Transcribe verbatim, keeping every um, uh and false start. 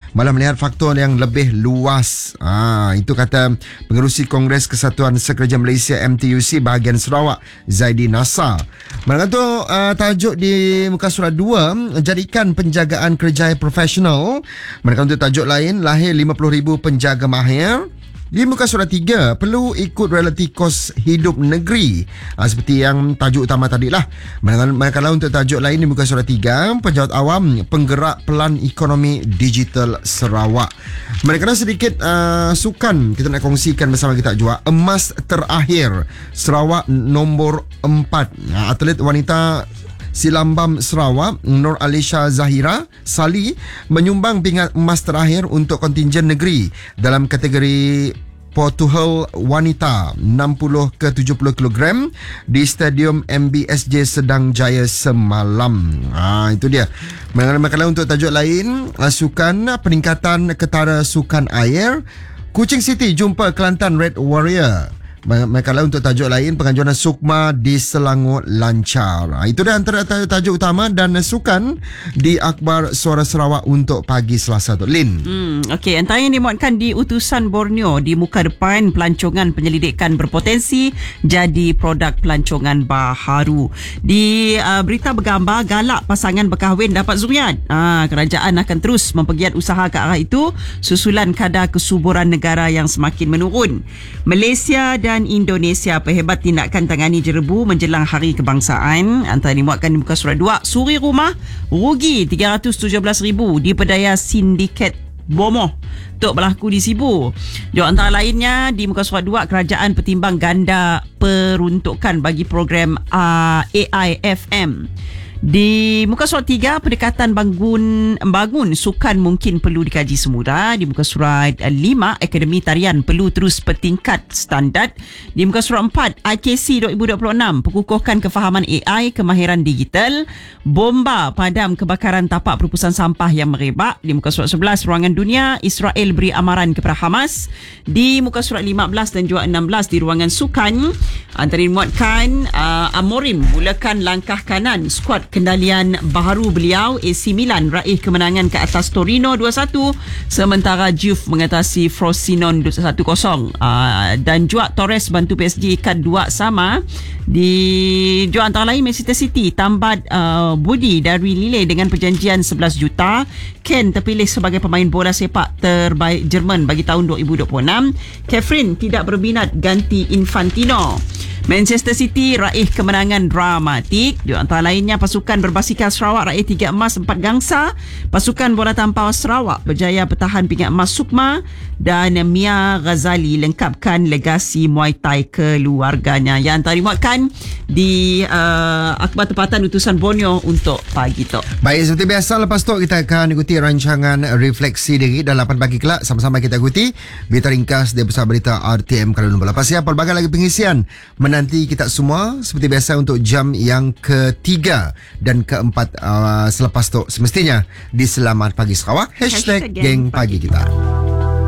malah melihat faktor yang lebih luas. Ah, itu kata Pengerusi Kongres Kesatuan Sekerja Malaysia M T U C bahagian Sarawak, Zaidi Nasar. Mereka tu uh, tajuk di muka surat dua, jadikan penjagaan kerjaya profesional. Mereka untuk tajuk lain, lahir lima puluh ribu penjaga mahir. Di muka surat tiga, perlu ikut realiti kos hidup negeri. Ha, seperti yang tajuk utama tadi lah. Manakala untuk tajuk lain di muka surat tiga, Penjawat Awam Penggerak Pelan Ekonomi Digital Sarawak. Mereka sedikit uh, sukan kita nak kongsikan bersama kita juga. Emas terakhir Sarawak nombor empat. Ha, atlet wanita Silambam Sarawak Nur Alisha Zahira Sali menyumbang pingat emas terakhir untuk kontingen negeri dalam kategori Portugal wanita enam puluh ke tujuh puluh kilogram di Stadium M B S J Sedang Jaya semalam. Ha, itu dia. Makalah untuk tajuk lain, sukan peningkatan ketara sukan air. Kuching City jumpa Kelantan Red Warrior. Makalah untuk tajuk lain, penganjuran Sukma di Selangor lancar. Itu dia antara tajuk utama dan sukan di Akhbar Suara Sarawak untuk pagi Selasa tu. Lin. Hmm, Okey, antara yang dimuatkan di utusan Borneo di muka depan, pelancongan penyelidikan berpotensi jadi produk pelancongan baharu. Di uh, berita bergambar, galak pasangan berkahwin dapat zuriat. Ah, kerajaan akan terus mempergiat usaha ke arah itu susulan kadar kesuburan negara yang semakin menurun. Malaysia dan dan Indonesia perhebat tindakan tangani jerebu menjelang Hari Kebangsaan. Antara dimuatkan di muka surat dua, suri rumah rugi tiga ratus tujuh belas ribu di pedaya sindiket bomoh tok berlaku di Sibu. Jo, antara lainnya di muka surat dua, kerajaan pertimbang ganda peruntukan bagi program uh, A I F M. Di muka surat tiga, pendekatan bangun bangun sukan mungkin perlu dikaji semula. Di muka surat lima, Akademi Tarian perlu terus bertingkat standard. Di muka surat empat, I K C dua ribu dua puluh enam perkukuhkan kefahaman A I, kemahiran digital. Bomba padam kebakaran tapak perupusan sampah yang merebak. Di muka surat sebelas, Ruangan Dunia, Israel beri amaran kepada Hamas. Di muka surat lima belas dan juga enam belas, di ruangan sukan, antara dimuatkan uh, Amorim mulakan langkah kanan skuad kendalian baharu beliau. A C Milan raih kemenangan ke atas Torino dua satu, sementara Juve mengatasi Frosinone satu kosong. Uh, dan juga Torres bantu P S G ikat dua sama. Di juga antara lain, Manchester City tambat uh, Budi dari Lille dengan perjanjian sebelas juta. Ken terpilih sebagai pemain bola sepak terbaik Jerman bagi tahun dua ribu dua puluh enam. Catherine tidak berminat ganti Infantino. Manchester City raih kemenangan dramatik. Di antara lainnya, pasukan berbasikal Sarawak raih tiga emas empat gangsa. Pasukan bola tampar Sarawak berjaya bertahan pingat emas Sukma. Dan Mia Ghazali lengkapkan legasi Muay Thai keluarganya. Yang antara dimuatkan di uh, akhbar tempatan utusan Borneo untuk pagi tu. Baik, seperti biasa lepas tu kita akan ikuti rancangan Refleksi Diri dan lapan pagi kelak. Sama-sama kita ikuti berita ringkas dari Pusat Berita R T M Kuala Lumpur. Lepas siap pelbagai lagi pengisian menanti kita semua seperti biasa untuk jam yang ketiga dan keempat uh, selepas tu semestinya di Selamat Pagi Sarawak. Hashtag, Hashtag Geng Pagi Kita.